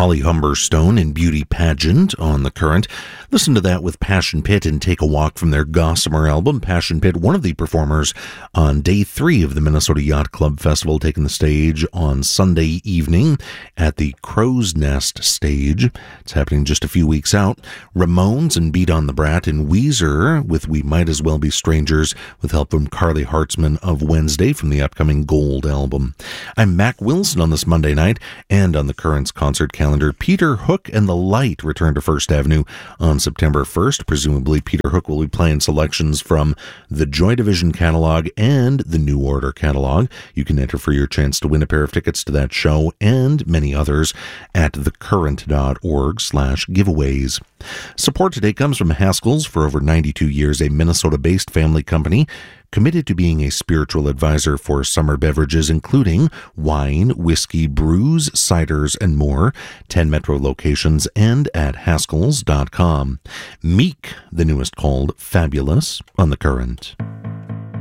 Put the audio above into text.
Holly Humberstone in Beauty Pageant on the Current. Listen to that with Passion Pit and Take a Walk from their Gossamer album. Passion Pit, one of the performers on day 3 of the Minnesota Yacht Club Festival, taking the stage on Sunday evening at the Crow's Nest stage. It's happening just a few weeks out. Ramones and Beat on the Brat, and Weezer with We Might As Well Be Strangers with help from Carly Hartzman of Wednesday from the upcoming Gold album. I'm Mac Wilson on this Monday night, and on the Current's concert calendar, Peter Hook and the Light return to First Avenue on September 1st. Presumably, Peter Hook will be playing selections from the Joy Division catalog and the New Order catalog. You can enter for your chance to win a pair of tickets to that show and many others at thecurrent.org/giveaways. Support today comes from Haskell's. For over 92 years, a Minnesota-based family company committed to being a spiritual advisor for summer beverages, including wine, whiskey, brews, ciders, and more. 10 metro locations and at Haskells.com. Meek, the newest called Fabulous, on the Current.